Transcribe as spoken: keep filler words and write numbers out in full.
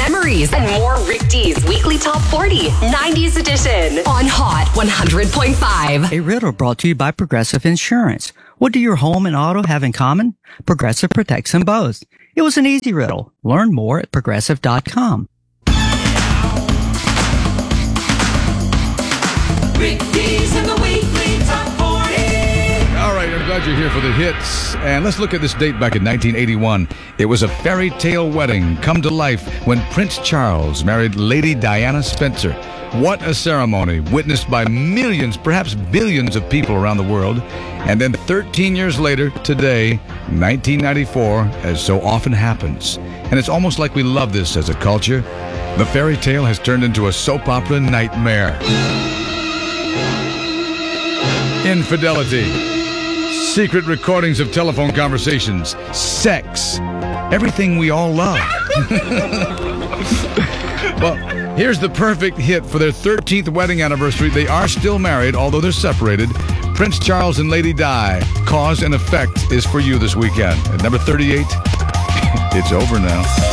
memories, and more Rick D's Weekly Top forty, nineties edition on Hot one hundred point five. A riddle brought to you by Progressive Insurance. What do your home and auto have in common? Progressive protects them both. It was an easy riddle. Learn more at progressive dot com. Rick D's in the Weekly Top forty. All right, I'm glad you're here for the hits. And let's look at this date back in nineteen eighty-one. It was a fairy tale wedding come to life when Prince Charles married Lady Diana Spencer. What a ceremony, witnessed by millions, perhaps billions of people around the world. And then thirteen years later, today, nineteen ninety-four, as so often happens. And it's almost like we love this as a culture. The fairy tale has turned into a soap opera nightmare. Infidelity, secret recordings of telephone conversations, sex, everything we all love. Well, here's the perfect hit for their thirteenth wedding anniversary. They are still married, although they're separated. Prince Charles and Lady Di, Cause and Effect is for you this weekend. At number thirty-eight, it's over now.